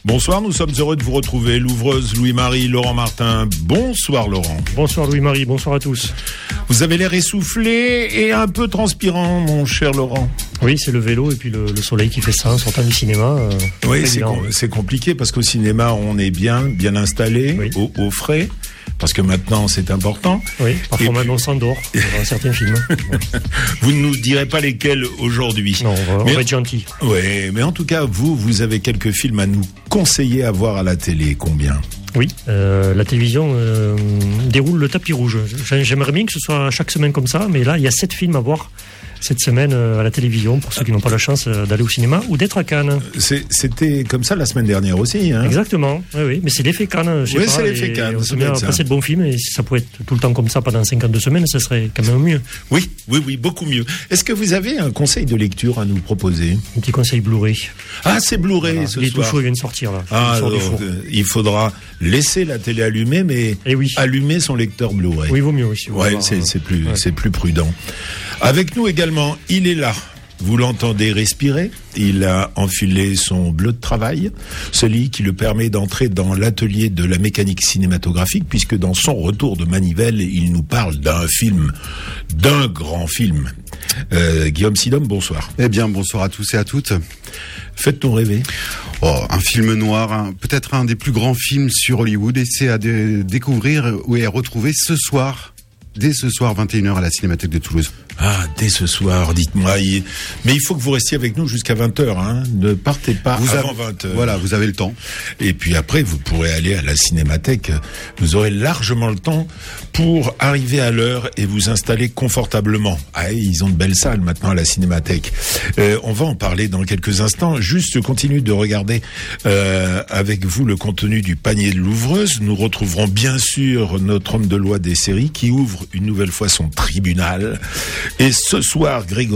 Bonsoir, nous sommes heureux de vous retrouver. L'ouvreuse Louis-Marie, Laurent Martin. Bonsoir Laurent. Bonsoir Louis-Marie, bonsoir à tous. Vous avez l'air essoufflé et un peu transpirant, mon cher Laurent. Oui, c'est le vélo et puis le soleil qui fait ça en sortant du cinéma. Oui, c'est compliqué parce qu'au cinéma, on est bien installé, oui. au frais. Parce que maintenant, c'est important. Oui, parfois même on s'endort dans certains films. Vous ne nous direz pas lesquels aujourd'hui. Non, on va être gentil. Oui, mais en tout cas, vous avez quelques films à nous conseiller à voir à la télé. Combien ? Oui, la télévision déroule le tapis rouge. J'aimerais bien que ce soit chaque semaine comme ça, mais là, il y a 7 films à voir cette semaine à la télévision, pour ceux qui n'ont pas la chance d'aller au cinéma ou d'être à Cannes. C'était comme ça la semaine dernière aussi. Hein. Exactement, oui, mais c'est l'effet Cannes. Oui, c'est l'effet Cannes. On se met à passer de bons films, et si ça pouvait être tout le temps comme ça pendant 52 semaines, ça serait quand même mieux. Oui, beaucoup mieux. Est-ce que vous avez un conseil de lecture à nous proposer ? Un petit conseil Blu-ray. Ah, c'est Blu-ray ce soir. Les tout chauds viennent de sortir là. Il faudra laisser la télé allumée, mais allumer son lecteur Blu-ray. Oui, vaut mieux aussi. Ouais, c'est plus prudent. Avec nous également, il est là. Vous l'entendez respirer. Il a enfilé son bleu de travail, celui qui le permet d'entrer dans l'atelier de la mécanique cinématographique, puisque dans son retour de manivelle, il nous parle d'un grand film. Guillaume Sidom, bonsoir. Eh bien, bonsoir à tous et à toutes. Faites-nous rêver. Un film noir, peut-être un des plus grands films sur Hollywood, et c'est à découvrir et à retrouver dès ce soir, 21h à la Cinémathèque de Toulouse. Ah, dès ce soir, dites-moi. Mais il faut que vous restiez avec nous jusqu'à 20h. Hein. Ne partez pas avant 20h. Voilà, vous avez le temps. Et puis après, vous pourrez aller à la Cinémathèque. Vous aurez largement le temps pour arriver à l'heure et vous installer confortablement. Ah, ils ont de belles salles maintenant à la Cinémathèque. On va en parler dans quelques instants. Juste, continue de regarder avec vous le contenu du panier de l'ouvreuse. Nous retrouverons bien sûr notre homme de loi des séries qui ouvre une nouvelle fois son tribunal. Et ce soir, Grégory